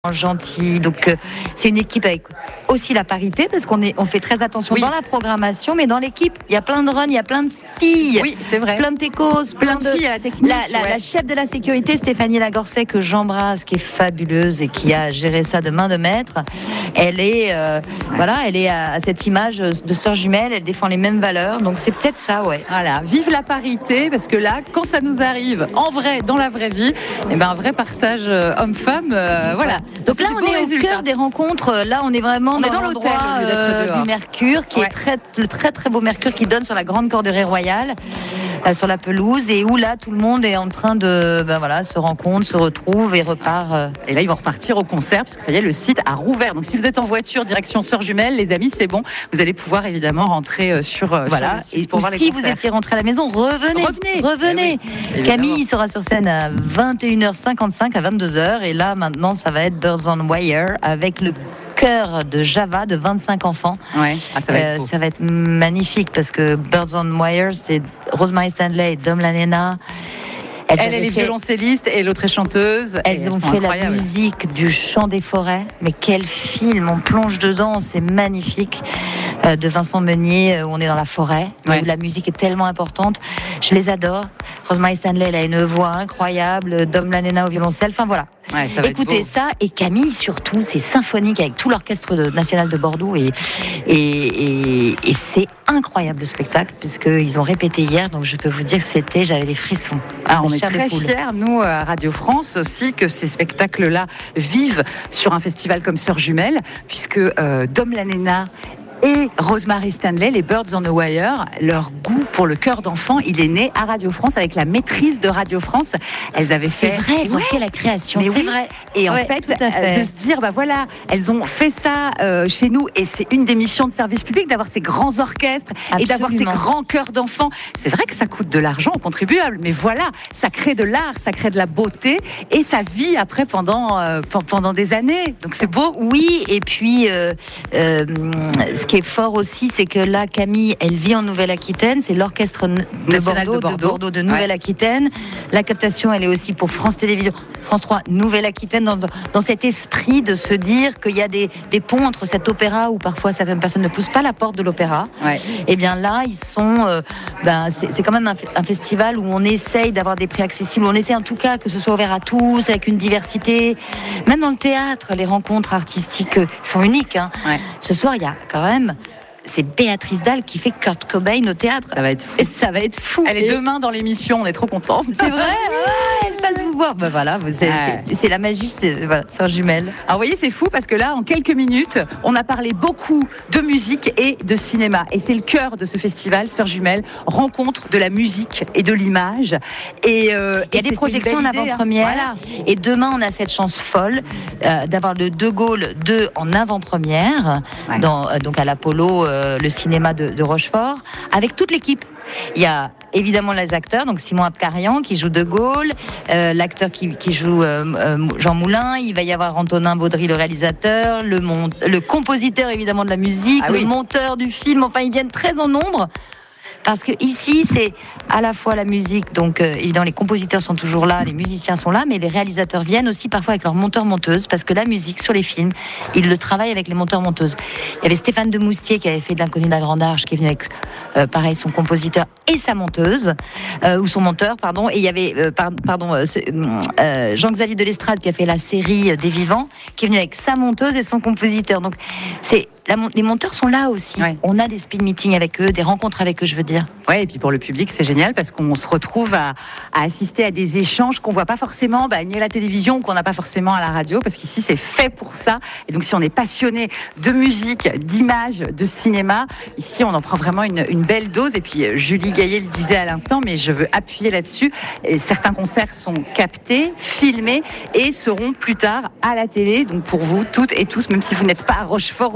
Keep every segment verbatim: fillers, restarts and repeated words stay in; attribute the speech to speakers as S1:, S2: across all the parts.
S1: Gentil, donc euh, c'est une équipe avec aussi la parité parce qu'on est, on fait très attention oui. dans la programmation, mais dans l'équipe il y a plein de runs, il y a plein de filles,
S2: oui c'est vrai,
S1: plein de techos, plein, plein de, de filles à la technique. La, la, ouais. la chef de la sécurité Stéphanie Lagorcet que j'embrasse, qui est fabuleuse et qui a géré ça de main de maître. Elle est, euh, ouais. voilà, elle est à, à cette image de sœur jumelle, elle défend les mêmes valeurs, donc c'est peut-être ça, ouais.
S2: Voilà, vive la parité parce que là, quand ça nous arrive en vrai, dans la vraie vie, et ben un vrai partage euh, homme-femme, euh, voilà. voilà.
S1: Donc là, on est résultats. au cœur des rencontres. Là, on est vraiment
S2: on
S1: dans,
S2: est dans l'hôtel
S1: euh, du Mercure, qui ouais. est très, le très très beau Mercure qui donne sur la grande corderie royale, euh, sur la pelouse, et où là, tout le monde est en train de, ben voilà, se rencontre, se retrouve et repart. Euh...
S2: Et là, ils vont repartir au concert, puisque ça y est, le site a rouvert. Donc, si vous êtes en voiture direction Sœurs Jumelles, les amis, c'est bon. Vous allez pouvoir évidemment rentrer sur, euh,
S1: voilà.
S2: sur le site
S1: et
S2: pour voir les
S1: si
S2: concerts.
S1: vous étiez rentré à la maison, revenez,
S2: revenez.
S1: revenez. Eh oui, Camille sera sur scène à vingt et une heures cinquante-cinq, à vingt-deux heures, et là, maintenant, ça va être Birds on Wire avec le chœur de Java de vingt-cinq enfants.
S2: Ouais. Ah, ça, va
S1: euh, ça va être magnifique parce que Birds on Wire, c'est Rosemary Stanley et Dom Lanena.
S2: Elles, elle, elle est fait... violoncelliste et l'autre est chanteuse.
S1: Elles ont fait la musique du Chant des forêts. Mais quel film, on plonge dedans, c'est magnifique. Euh, de Vincent Meunier, où on est dans la forêt, ouais. où la musique est tellement importante. Je les adore. Rosemary Stanley, elle a une voix incroyable. Dom Lanena au violoncelle. Enfin voilà.
S2: Ouais, ça va
S1: écoutez ça, et Camille surtout, c'est symphonique avec tout l'orchestre de, national de Bordeaux, et, et, et, et c'est incroyable le spectacle, puisqu'ils ont répété hier, donc je peux vous dire que c'était, j'avais des frissons.
S2: Ah, on est très fiers, nous, à Radio France aussi, que ces spectacles-là vivent sur un festival comme Sœurs Jumelles, puisque euh, Dom Lanena et Rosemary Stanley, les Birds on the Wire, leur goût pour le chœur d'enfant, il est né à Radio France avec la maîtrise de Radio France. Elles avaient fait.
S1: C'est vrai, elles ouais. ont fait la création.
S2: Mais
S1: c'est
S2: oui.
S1: vrai.
S2: Et en
S1: ouais,
S2: fait,
S1: fait,
S2: de se dire, bah voilà, elles ont fait ça euh, chez nous, et c'est une des missions de service public d'avoir ces grands orchestres. Absolument. Et d'avoir ces grands chœurs d'enfants. C'est vrai que ça coûte de l'argent aux contribuables, mais voilà, ça crée de l'art, ça crée de la beauté, et ça vit après pendant euh, pendant des années. Donc c'est beau.
S1: Oui, et puis euh, euh, ce qui est fort aussi, c'est que là, Camille, elle vit en Nouvelle-Aquitaine. C'est l'orchestre de Bordeaux, de Bordeaux, de, Bordeaux, de Nouvelle-Aquitaine. Ouais. La captation, elle est aussi pour France Télévisions, France trois, Nouvelle-Aquitaine, dans, dans cet esprit de se dire qu'il y a des, des ponts entre cet opéra où parfois certaines personnes ne poussent pas la porte de l'opéra. Ouais. Et bien là, ils sont. Euh, ben, c'est, c'est quand même un, un festival où on essaye d'avoir des prix accessibles. On essaie en tout cas que ce soit ouvert à tous, avec une diversité. Même dans le théâtre, les rencontres artistiques sont uniques. Hein. Ouais. Ce soir, il y a quand même. C'est Béatrice Dalle qui fait Kurt Cobain au théâtre.
S2: Ça va être fou.
S1: Et ça va être fou.
S2: Elle est demain dans l'émission, on est trop contents.
S1: C'est vrai, ah, elle passe vous voir. Ben voilà, c'est, ouais. c'est, c'est la magie, c'est, voilà, Sœurs Jumelles.
S2: Alors vous voyez, c'est fou parce que là, en quelques minutes, on a parlé beaucoup de musique et de cinéma. Et c'est le cœur de ce festival, Sœurs Jumelles, rencontre de la musique et de l'image. Et euh,
S1: il y a des projections en avant-première. Hein. Voilà. Et demain, on a cette chance folle euh, d'avoir le De Gaulle deux en avant-première, ouais. dans, euh, donc à l'Apollo. Euh, le cinéma de, de Rochefort, avec toute l'équipe. Il y a évidemment les acteurs, donc Simon Abkarian qui joue De Gaulle, euh, l'acteur qui, qui joue euh, euh, Jean Moulin, il va y avoir Antonin Baudry, le réalisateur, le, mont- le compositeur évidemment de la musique, ah, le oui. monteur du film, enfin ils viennent très en nombre. Parce que ici, c'est à la fois la musique, donc euh, évidemment les compositeurs sont toujours là, les musiciens sont là, mais les réalisateurs viennent aussi parfois avec leurs monteurs-monteuses, parce que la musique sur les films, ils le travaillent avec les monteurs-monteuses. Il y avait Stéphane Demoustier qui avait fait de l'Inconnu de la Grande Arche, qui est venu avec, euh, pareil, son compositeur et sa monteuse, euh, ou son monteur, pardon, et il y avait, euh, par, pardon, euh, euh, Jean-Xavier de l'Estrade qui a fait la série des Vivants, qui est venu avec sa monteuse et son compositeur. Donc, c'est La, les monteurs sont là aussi. Ouais. On a des speed meetings avec eux, des rencontres avec eux, je veux dire.
S2: Ouais, et puis pour le public, c'est génial parce qu'on se retrouve à, à assister à des échanges qu'on voit pas forcément bah, ni à la télévision ou qu'on n'a pas forcément à la radio, parce qu'ici c'est fait pour ça. Et donc si on est passionné de musique, d'image, de cinéma, ici on en prend vraiment une, une belle dose. Et puis Julie Gaillet le disait à l'instant, mais je veux appuyer là-dessus. Et certains concerts sont captés, filmés et seront plus tard à la télé. Donc pour vous toutes et tous, même si vous n'êtes pas à Rochefort aujourd'hui,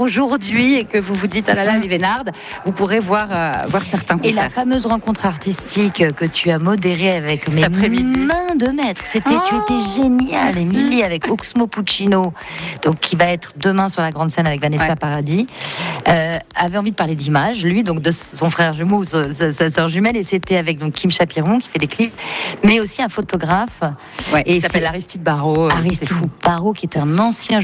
S2: séduit et que vous vous dites, ah là là, les Vénardes, vous pourrez voir, euh, voir certains concerts.
S1: Et la fameuse rencontre artistique que tu as modérée avec mes mains de maître, c'était, oh, tu étais géniale, Émilie, avec Oxmo Puccino, donc qui va être demain sur la grande scène avec Vanessa ouais. Paradis, euh, avait envie de parler d'image, lui, donc de son frère jumeau, sa, sa, sa sœur jumelle, et c'était avec donc Kim Chapiron qui fait des clips, mais aussi un photographe.
S2: Ouais, et il s'appelle Aristide Barrault.
S1: Aristide Barrault, qui est un ancien